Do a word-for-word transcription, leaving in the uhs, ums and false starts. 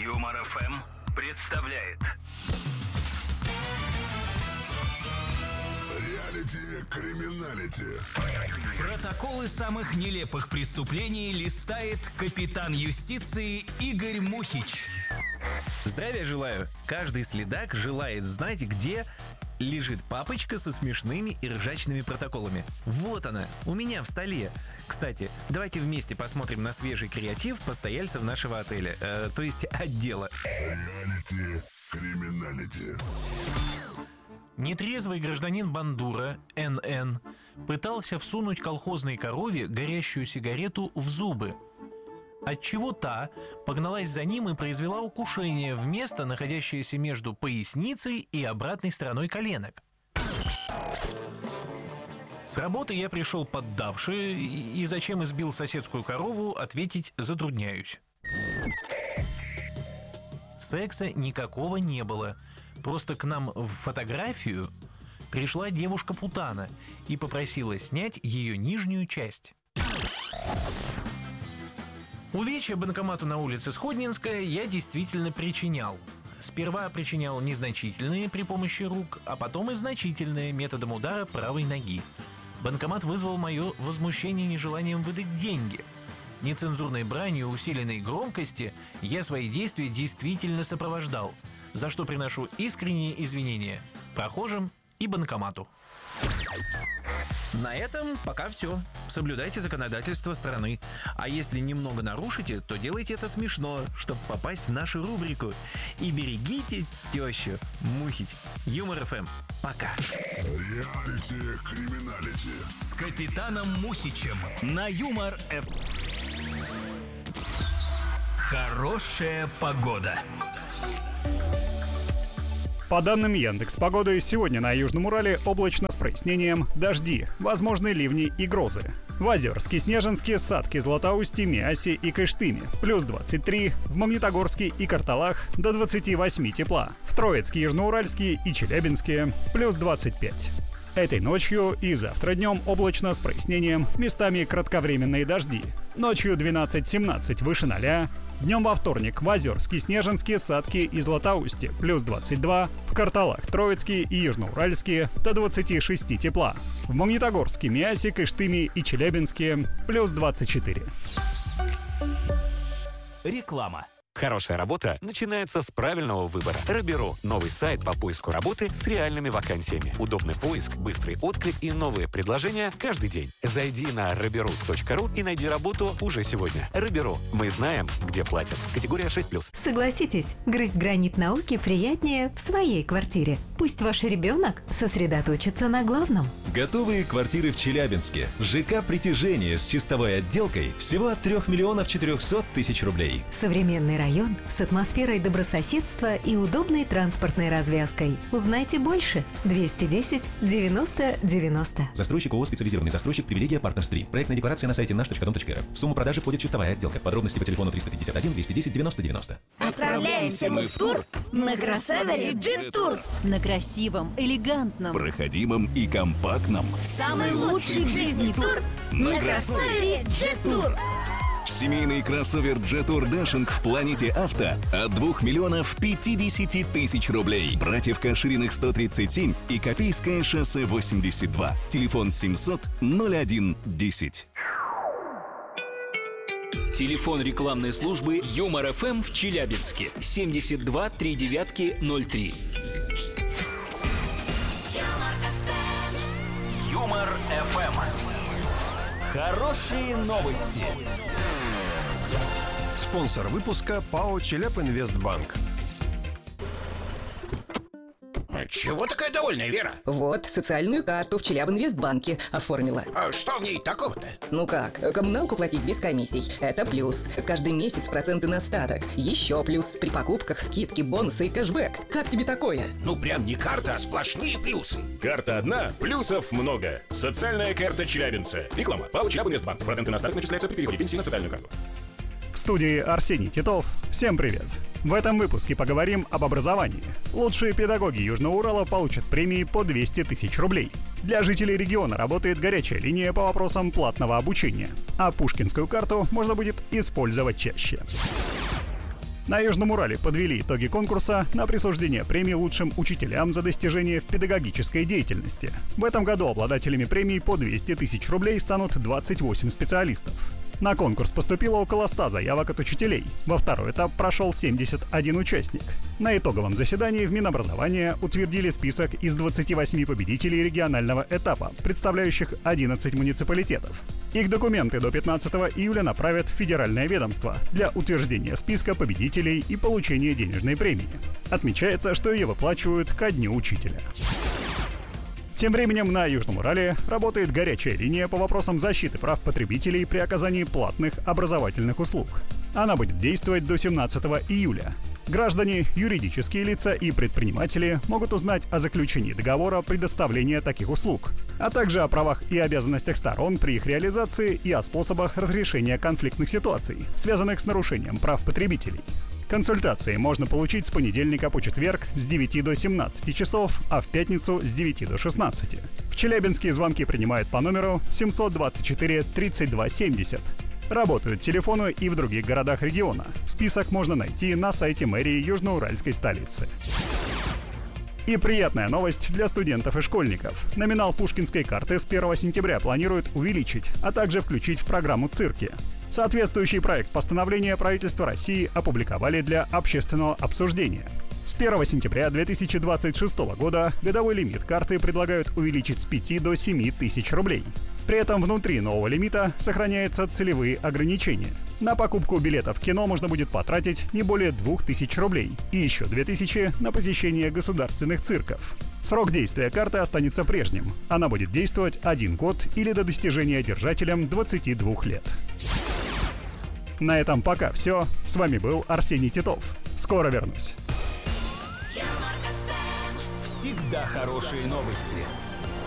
Юмор эф эм представляет Реалити-криминалити. Протоколы самых нелепых преступлений листает капитан юстиции Игорь Мухич. Здравия желаю. Каждый следак желает знать, где лежит папочка со смешными и ржачными протоколами. Вот она, у меня в столе. Кстати, давайте вместе посмотрим на свежий креатив постояльцев нашего отеля, э, то есть отдела. Реалити-криминалити. Нетрезвый гражданин Бандура, эн эн, пытался всунуть колхозной корове горящую сигарету в зубы, отчего та погналась за ним и произвела укушение в место, находящееся между поясницей и обратной стороной коленок. С работы я пришел поддавший, и зачем избил соседскую корову, ответить затрудняюсь. Секса никакого не было. Просто к нам в фотографию пришла девушка-путана и попросила снять ее нижнюю часть. Увечья банкомату на улице Сходнинская я действительно причинял. Сперва причинял незначительные при помощи рук, а потом и значительные методом удара правой ноги. Банкомат вызвал мое возмущение нежеланием выдать деньги. Нецензурной бранью усиленной громкости я свои действия действительно сопровождал, за что приношу искренние извинения прохожим и банкомату. На этом пока все. Соблюдайте законодательство страны. А если немного нарушите, то делайте это смешно, чтобы попасть в нашу рубрику. И берегите тещу Мухич. Юмор эф эм. Пока. Реалити-криминалити. С капитаном Мухичем на Юмор эф эм. Хорошая погода. По данным Яндекс.Погоды, сегодня на Южном Урале облачно с прояснением, дожди, возможны ливни и грозы. В Озерске, Снежинске, Сатке, Златоусте, Миасе и Кыштыме плюс двадцать три, в Магнитогорске и Карталах до двадцати восьми тепла, в Троицке, Южноуральске и Челябинске плюс двадцать пять. Этой ночью и завтра днем облачно с прояснением, местами кратковременные дожди. Ночью двенадцать-семнадцать выше ноля. Днем во вторник в Озерске, Снежинске, Сатке и Златоусте плюс двадцать два, в Карталах, Троицке и Южноуральске до двадцати шести тепла. В Магнитогорске, Миасе, Кыштыме и Челябинске плюс двадцать четыре. Реклама. Хорошая работа начинается с правильного выбора. Роберу – новый сайт по поиску работы с реальными вакансиями. Удобный поиск, быстрый отклик и новые предложения каждый день. Зайди на роберу точка ру и найди работу уже сегодня. Роберу. Мы знаем, где платят. Категория шесть плюс. Согласитесь, грызть гранит науки приятнее в своей квартире. Пусть ваш ребенок сосредоточится на главном. Готовые квартиры в Челябинске. ЖК «Притяжение» с чистовой отделкой всего от трёх миллионов четырёхсот тысяч рублей. Современный район с атмосферой добрососедства и удобной транспортной развязкой. Узнайте больше. двести десять девяносто девяносто. Застройщик ООО «Специализированный застройщик Привилегия Партнерс три». Проектная декларация на сайте наш точка дом точка эр эф. В сумму продажи входит чистовая отделка. Подробности по телефону триста пятьдесят один двести десять девяносто девяносто. Отправляемся мы в тур на кроссовере Джет Тур. На красивом, элегантном, проходимом и компактном. Самый лучший в жизни тур на кроссовере Джет Тур. Семейный кроссовер Джет Тур Дашинг в Планете Авто от двух миллионов пятидесяти тысяч рублей. Братьев Кашириных сто тридцать семь и Копейское шоссе восемьдесят два. Телефон семьсот ноль один десять. Телефон рекламной службы Юмор эф эм в Челябинске семьдесят два три девятки ноль три. Юмор эф эм. Хорошие новости. Спонсор выпуска ПАО «Челябинвестбанк». Чего такая довольная, Вера? Вот, социальную карту в Челябинвестбанке оформила. А что в ней такого-то? Ну как, коммуналку платить без комиссий. Это плюс. Каждый месяц проценты на остаток. Еще плюс. При покупках скидки, бонусы и кэшбэк. Как тебе такое? Ну прям не карта, а сплошные плюсы. Карта одна, плюсов много. Социальная карта челябинца. Реклама. ПАО «Челябинвестбанк». Проценты на остаток начисляются при переходе пенсии на социальную карту. В студии Арсений Титов. Всем привет! В этом выпуске поговорим об образовании. Лучшие педагоги Южного Урала получат премии по двести тысяч рублей. Для жителей региона работает горячая линия по вопросам платного обучения. А пушкинскую карту можно будет использовать чаще. На Южном Урале подвели итоги конкурса на присуждение премии лучшим учителям за достижения в педагогической деятельности. В этом году обладателями премий по двести тысяч рублей станут двадцать восемь специалистов. На конкурс поступило около ста заявок от учителей. Во второй этап прошел семьдесят один участник. На итоговом заседании в Минобразования утвердили список из двадцати восьми победителей регионального этапа, представляющих одиннадцать муниципалитетов. Их документы до пятнадцатого июля направят в федеральное ведомство для утверждения списка победителей и получения денежной премии. Отмечается, что ее выплачивают ко Дню учителя. Тем временем на Южном Урале работает горячая линия по вопросам защиты прав потребителей при оказании платных образовательных услуг. Она будет действовать до семнадцатого июля. Граждане, юридические лица и предприниматели могут узнать о заключении договора предоставления таких услуг, а также о правах и обязанностях сторон при их реализации и о способах разрешения конфликтных ситуаций, связанных с нарушением прав потребителей. Консультации можно получить с понедельника по четверг с девяти до семнадцати часов, а в пятницу с девяти до шестнадцати. В Челябинске звонки принимают по номеру семьсот двадцать четыре тридцать два семьдесят. Работают телефоны и в других городах региона. Список можно найти на сайте мэрии южноуральской столицы. И приятная новость для студентов и школьников. Номинал пушкинской карты с первого сентября планируют увеличить, а также включить в программу цирки. Соответствующий проект постановления правительства России опубликовали для общественного обсуждения. С первого сентября две тысячи двадцать шестого года годовой лимит карты предлагают увеличить с пяти до семи тысяч рублей. При этом внутри нового лимита сохраняются целевые ограничения. На покупку билетов в кино можно будет потратить не более двух тысяч рублей и еще две тысячи на посещение государственных цирков. Срок действия карты останется прежним. Она будет действовать один год или до достижения держателем двадцати двух лет. На этом пока все. С вами был Арсений Титов. Скоро вернусь. Всегда хорошие новости.